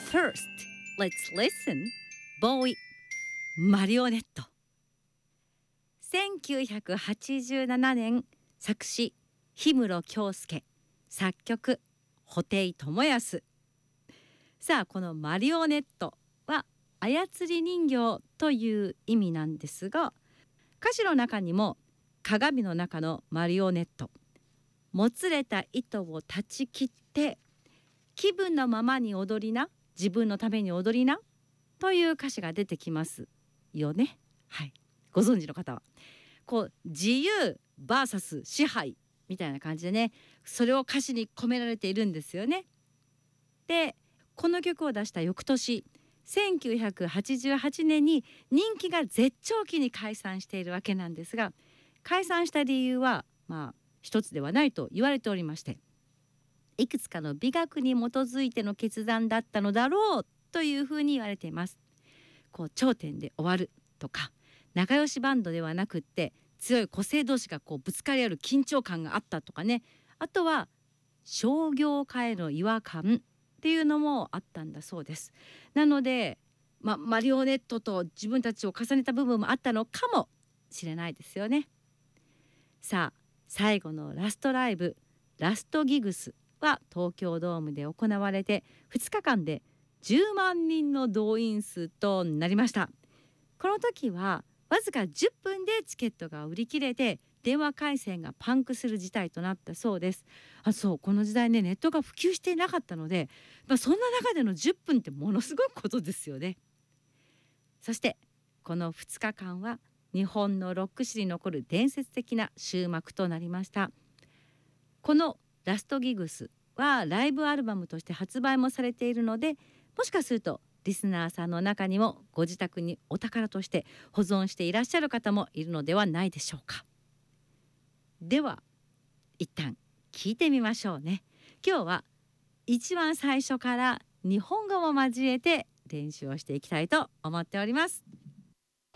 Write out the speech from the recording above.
First, let's listen. ボーイマリオネット。1987年作詞氷室京介、作曲布袋寅泰。さあ、このマリオネットは操り人形という意味なんですが、歌詞の中にも鏡の中のマリオネット、もつれた糸を断ち切って気分のままに踊りな、自分のために踊りなという歌詞が出てきますよね。はい、ご存知の方はこう自由 VS 支配みたいな感じでね、それを歌詞に込められているんですよね。で、この曲を出した翌年1988年に人気が絶頂期に解散しているわけなんですが、解散した理由は一つではないと言われておりまして、いくつかの美学に基づいての決断だったのだろうというふうに言われています。こう頂点で終わるとか、仲良しバンドではなくって強い個性同士がこうぶつかり合う緊張感があったとかね、あとは商業化への違和感っていうのもあったんだそうです。なので、マリオネットと自分たちを重ねた部分もあったのかもしれないですよね。さあ、最後のラストライブ、ラストギグスは東京ドームで行われて2日間で10万人の動員数となりました。この時はわずか10分でチケットが売り切れて電話回線がパンクする事態となったそうです。そう、この時代ね、ネットが普及していなかったので、そんな中での10分ってものすごいことですよね。そしてこの2日間は日本のロック史に残る伝説的な終幕となりました。このラストギグスはライブアルバムとして発売もされているので、もしかするとリスナーさんの中にもご自宅にお宝として保存していらっしゃる方もいるのではないでしょうか。では一旦聞いてみましょうね。今日は一番最初から日本語も交えて練習をしていきたいと思っております。